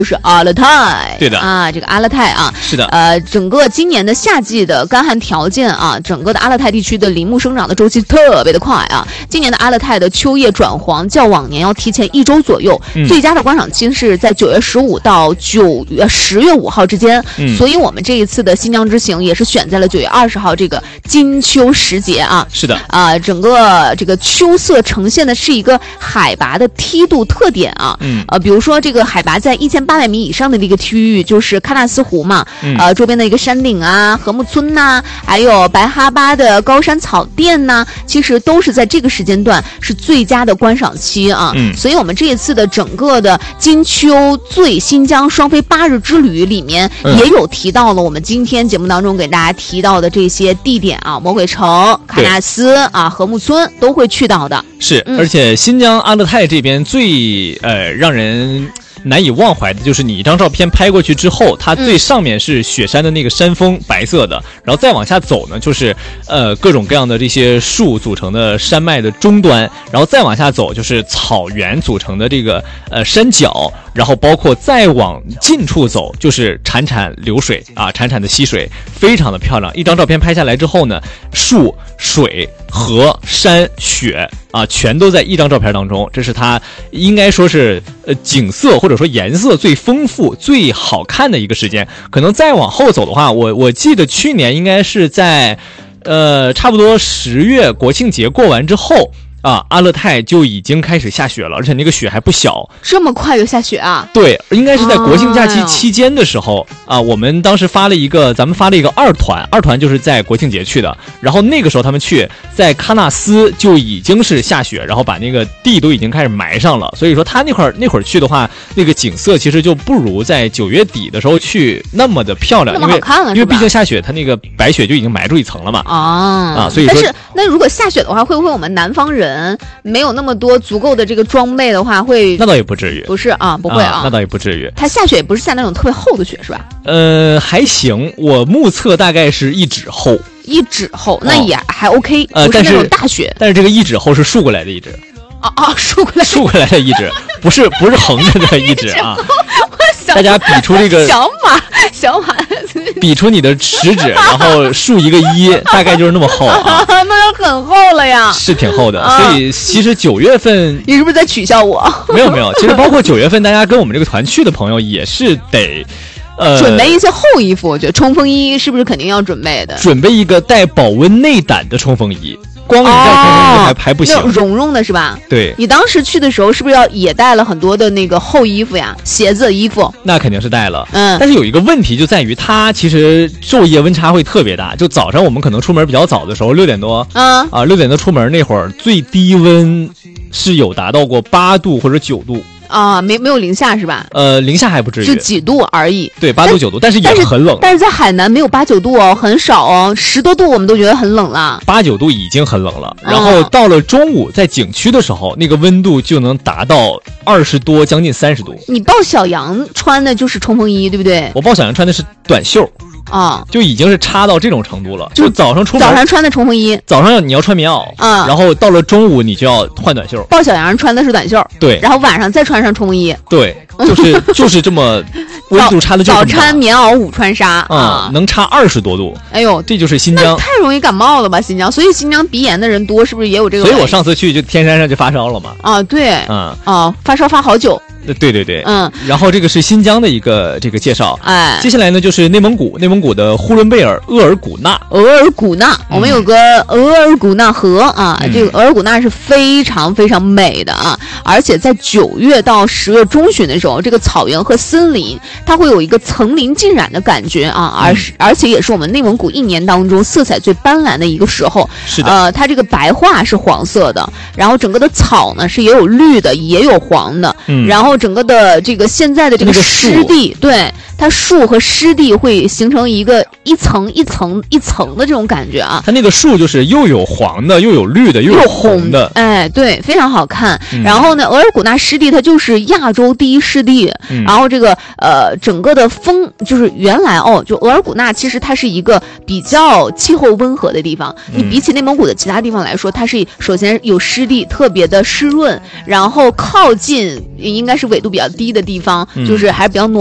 就是阿勒泰， 对的啊，这个阿勒泰啊， 是的， 整个今年的夏季的干旱条件啊，整个的阿勒泰地区的林木生长的周期特别的快啊。今年的阿勒泰的秋叶转黄较往年要提前1周左右，最佳的观赏期是在9月15到10月5号之间。所以我们这一次的新疆之行也是选在了9月20号这个金秋时节啊。 是的， 整个这个秋色呈现的是一个海拔的梯度特点啊。比如说这个海拔在1800米以上的这个区域就是喀纳斯湖嘛，周边的一个山顶啊、禾木村呐，还有白哈巴的高山草甸呐，其实都是在这个时间段是最佳的观赏期啊。所以我们这一次的整个的金秋最新疆双飞8日之旅里面也有提到了我们今天节目当中给大家提到的这些地点啊，魔鬼城、喀纳斯啊、禾木村都会去到的。 是，而且新疆阿勒泰这边最让人难以忘怀的就是你一张照片拍过去之后，它最上面是雪山的那个山峰，白色的，然后再往下走呢，就是各种各样的这些树组成的山脉的终端，然后再往下走就是草原组成的这个山脚，然后包括再往近处走就是潺潺流水啊，潺潺的溪水，非常的漂亮。一张照片拍下来之后呢，树、水、河、山、雪啊，全都在一张照片当中，这是它应该说是景色或者说颜色最丰富、最好看的一个时间。可能再往后走的话，我记得去年应该是在差不多10月国庆节过完之后啊，阿勒泰就已经开始下雪了，而且那个雪还不小。 这么快就下雪啊？ 对，应该是在国庆假期期间的时候啊，我们当时咱们发了一个二团就是在国庆节去的，然后那个时候他们去在喀纳斯就已经是下雪，然后把那个地都已经开始埋上了，所以说他那会儿去的话，那个景色其实就不如在9月底的时候去那么的漂亮， 那么好看了， 因为毕竟下雪，它那个白雪就已经埋住一层了嘛。所以说， 但是那如果下雪的话，会不会我们南方人没有那么多足够的这个装备的话，会？ 那倒也不至于， 不是啊，不会啊， 那倒也不至于。 它下雪也不是下那种特别厚的雪，是吧？ 还行，我目测大概是1指厚。 1指厚，那也还 OK，不是那种大雪。 但是这个1指厚是竖过来的1指。 竖过来的1指，不是横着的1指啊。大家比出这个小马比出你的食指，然后竖一个1，大概就是那么厚啊。 那就很厚了呀， 是挺厚的。所以其实9月份， 你是不是在取笑我？ 没有，其实包括9月份，大家跟我们这个团去的朋友也是得。 准备一些厚衣服，我觉得冲锋衣是不是肯定要准备的？ 准备一个带保温内胆的冲锋衣，光人带冲锋衣还不行， 绒的是吧？ 对。 你当时去的时候是不是也带了很多的那个厚衣服呀？鞋子、衣服？ 那肯定是带了。但是有一个问题就在于它其实昼夜温差会特别大。就早上我们可能出门比较早的时候，6点多，6点多出门那会儿，最低温是有达到过8度或者9度。 没有零下是吧？ 零下还不至于， 就几度而已。 对，8度9度，但是也很冷。 但是在海南没有8、9度哦，很少哦，10多度我们都觉得很冷了。 8、9度已经很冷了，然后到了中午在景区的时候，那个温度就能达到20多，将近30度。 你抱小羊穿的就是冲锋衣，对不对？ 我抱小羊穿的是短袖。就已经是差到这种程度了。就早上穿的冲锋衣， 早上你要穿棉袄然后到了中午你就要换短袖。 抱小羊穿的是短袖， 对， 然后晚上再穿上冲锋衣， 对，就是这么温度差的就这么大。 早穿棉袄，午穿纱能差20多度。 哎呦， 这就是新疆， 太容易感冒了吧？新疆，所以新疆鼻炎的人多，是不是也有这个？ 所以我上次去就天山上就发烧了嘛。 对，发烧发好久。 对，然后这个是新疆的一个这个介绍。接下来呢就是内蒙古的呼伦贝尔额尔古纳。我们有个额尔古纳河啊， 这个额尔古纳是非常非常美的啊，而且在9月到10月中旬的时候，这个草原和森林它会有一个层林尽染的感觉啊，而且也是我们内蒙古一年当中色彩最斑斓的一个时候。 是的， 它这个白桦是黄色的，然后整个的草呢是也有绿的，也有黄的，然后整个的这个现在的这个湿地，对， 它树和湿地会形成一层一层一层的这种感觉啊。 它那个树就是又有黄的，又有绿的，又有红的， 哎，对，非常好看。然后呢，额尔古纳湿地它就是亚洲第一湿地，然后这个整个的风就是原来就额尔古纳其实它是一个比较气候温和的地方，你比起内蒙古的其他地方来说，它是首先有湿地，特别的湿润，然后靠近应该是纬度比较低的地方，就是还是比较暖